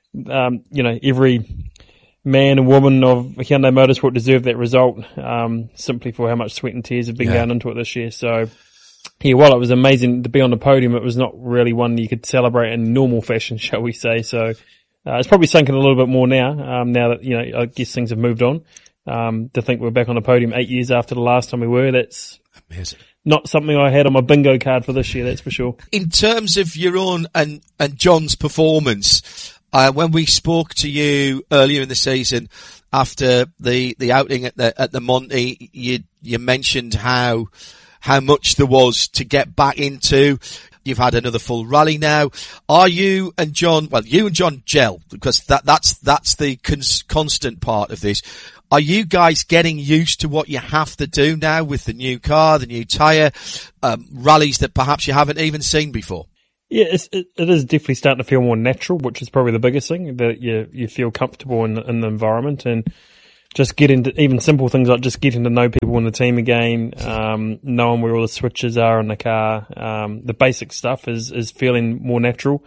um, you know, every man and woman of Hyundai Motorsport deserved that result, um, simply for how much sweat and tears have been yeah. going into it this year. So, yeah, while it was amazing to be on the podium, it was not really one you could celebrate in normal fashion, shall we say. So, uh, it's probably sunken a little bit more now, um, now that, you know, I guess things have moved on. Um, to think we're back on the podium eight years after the last time we were, that's amazing. Not something I had on my bingo card for this year, that's for sure. In terms of your own and, and John's performance, uh, when we spoke to you earlier in the season after the, the outing at the, at the Monty, you, you mentioned how, how much there was to get back into. You've had another full rally now. Are you and John, well, you and John gel, because that, that's, that's the cons- constant part of this. Are you guys getting used to what you have to do now with the new car, the new tyre, um, rallies that perhaps you haven't even seen before? Yeah, it's, it, it is definitely starting to feel more natural, which is probably the biggest thing, that you, you feel comfortable in, in the environment, and just getting to even simple things like just getting to know people in the team again, um, knowing where all the switches are in the car, um, the basic stuff is, is feeling more natural.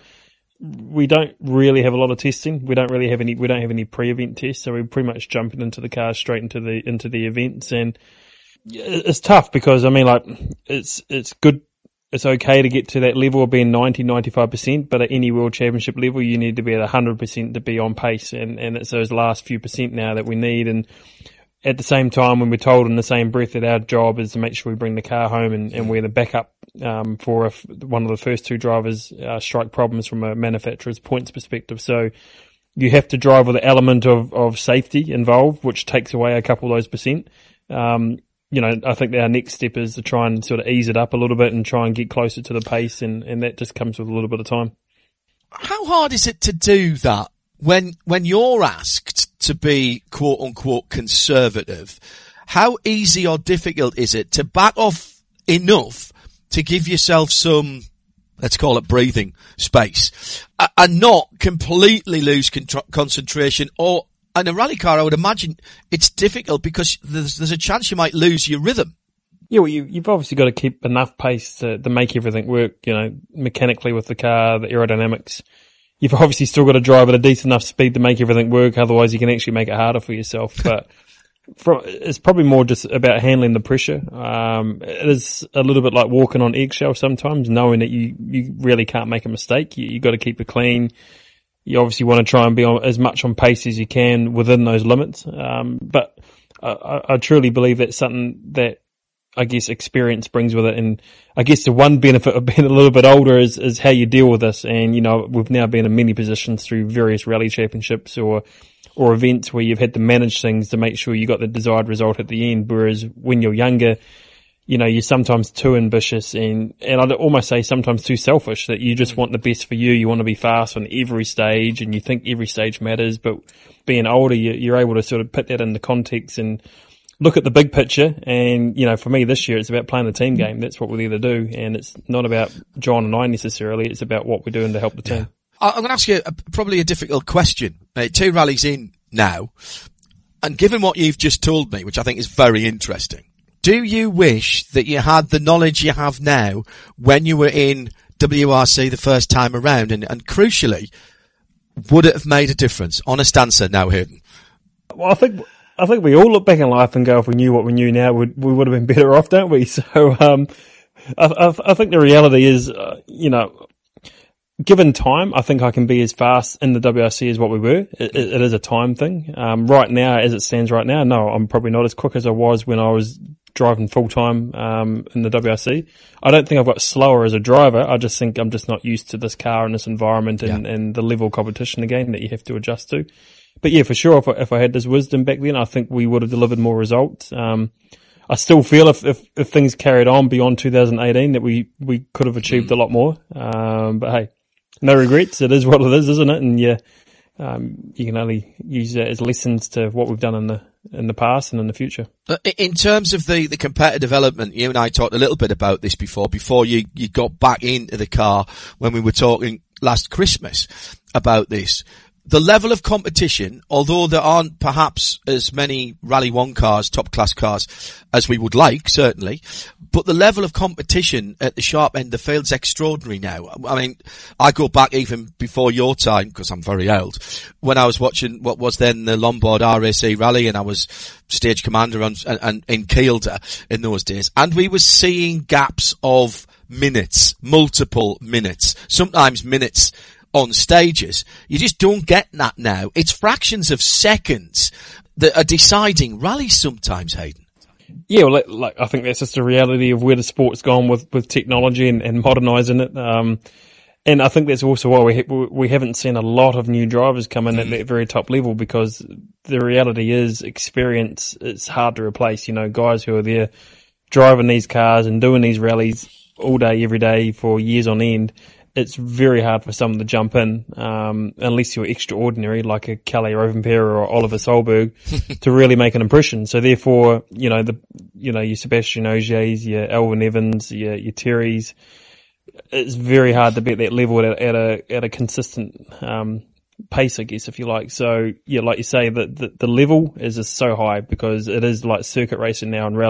We don't really have a lot of testing. We don't really have any, we don't have any pre-event tests. So we're pretty much jumping into the car straight into the, into the events. And it's tough because I mean, like, it's, it's good. It's okay to get to that level of being ninety, ninety-five percent, but at any world championship level, you need to be at one hundred percent to be on pace. And, and it's those last few percent now that we need. And at the same time, when we're told in the same breath that our job is to make sure we bring the car home and, and we're the backup, um, for if one of the first two drivers, uh, strike problems from a manufacturer's points perspective. So you have to drive with the element of, of safety involved, which takes away a couple of those percent. Um, you know, I think our next step is to try and sort of ease it up a little bit and try and get closer to the pace, and, and that just comes with a little bit of time. How hard is it to do that when, when you're asked to be quote unquote conservative? How easy or difficult is it to back off enough to give yourself some let's call it breathing space, uh, and not completely lose con- concentration. Or in a rally car, I would imagine it's difficult because there's, there's a chance you might lose your rhythm. Yeah, well, you, you've obviously got to keep enough pace to, to make everything work, you know, mechanically with the car, the aerodynamics. You've obviously still got to drive at a decent enough speed to make everything work, otherwise you can actually make it harder for yourself. But from, it's probably more just about handling the pressure. Um, it is a little bit like walking on eggshells sometimes, knowing that you, you really can't make a mistake. You, you've got to keep it clean. You obviously want to try and be on, as much on pace as you can within those limits. Um, but I, I truly believe that's something that I guess experience brings with it. And I guess the one benefit of being a little bit older is, is how you deal with this. And, you know, we've now been in many positions through various rally championships or, or events where you've had to manage things to make sure you got the desired result at the end. Whereas when you're younger, you know, you're sometimes too ambitious and, and I'd almost say sometimes too selfish, that you just want the best for you. You want to be fast on every stage and you think every stage matters. But being older, you, you're able to sort of put that into context and look at the big picture. And, you know, for me this year, it's about playing the team game. That's what we'll either do. And it's not about John and I necessarily. It's about what we're doing to help the team. Yeah. I'm going to ask you a, probably a difficult question. Uh, two rallies in now, and given what you've just told me, which I think is very interesting, do you wish that you had the knowledge you have now when you were in W R C the first time around? And, and crucially, would it have made a difference? Honest answer now, Hayden. Well, I think... I think we all look back in life and go, if we knew what we knew now, we'd, we would have been better off, don't we? So, um, I, I, I think the reality is, uh, you know, given time, I think I can be as fast in the W R C as what we were. It, it is a time thing. Um, right now, as it stands right now, no, I'm probably not as quick as I was when I was driving full time, um, in the W R C. I don't think I've got slower as a driver. I just think I'm just not used to this car and this environment and, yeah. and the level of competition again that you have to adjust to. But yeah, for sure, if I, if I had this wisdom back then, I think we would have delivered more results. Um, I still feel if, if, if things carried on beyond two thousand eighteen that we, we could have achieved mm. a lot more. Um, but hey, no regrets. It is what it is, isn't it? And yeah, um, you can only use that as lessons to what we've done in the, in the past and in the future. In terms of the, the competitive element, you and I talked a little bit about this before, before you, you got back into the car when we were talking last Christmas about this. The level of competition, although there aren't perhaps as many Rally One cars, top class cars, as we would like, certainly, but the level of competition at the sharp end of the field's extraordinary now. I mean, I go back even before your time, because I'm very old, when I was watching what was then the Lombard R A C Rally, and I was stage commander on, and, and in Kielder in those days, and we were seeing gaps of minutes, multiple minutes, sometimes minutes on stages. You just don't get that now. It's fractions of seconds that are deciding rallies sometimes, Hayden. Yeah, well, like, like I think that's just a reality of where the sport's gone with, with technology and, and modernising it. Um, and I think that's also why we ha- we haven't seen a lot of new drivers come in mm. at that very top level, because the reality is experience is hard to replace. You know, guys who are there driving these cars and doing these rallies all day, every day for years on end, it's very hard for someone to jump in, um, unless you're extraordinary, like a Kalle Rovanperä or Oliver Solberg, to really make an impression. So therefore, you know, the, you know, your Sebastian Ogiers, your Elvin Evans, your, your Terrys, it's very hard to be at that level at, at a, at a consistent, um, pace, I guess, if you like. So yeah, like you say, the, the, the level is just so high because it is like circuit racing now in rally.